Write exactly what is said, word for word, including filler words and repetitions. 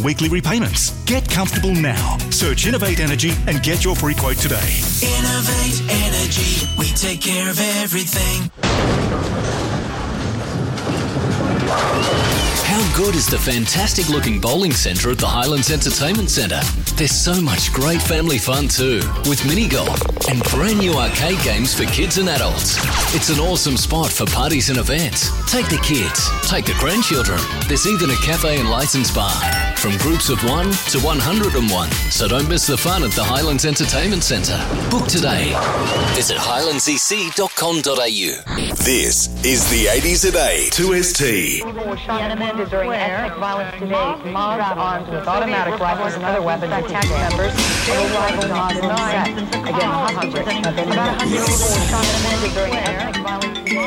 weekly repayments. Get comfortable now. Search Innovate Energy and get your free quote today. Innovate Energy. We take care of everything. How good is the fantastic looking bowling centre at the Highlands Entertainment Centre? There's so much great family fun too, with mini golf and brand new arcade games for kids and adults. It's an awesome spot for parties and events. Take the kids, take the grandchildren. There's even a cafe and licence bar, from groups of one to one hundred and one. So don't miss the fun at the Highlands Entertainment Centre. Book today. Visit highlands e c dot com dot a u. This is the eighties at eight. two S T. People were shot and wounded during ethnic violence today. Mobs armed with automatic rifles and other weapons attacked members of a rival Muslim sect. Again, hostages have been... About one hundred people were shot and wounded during ethnic violence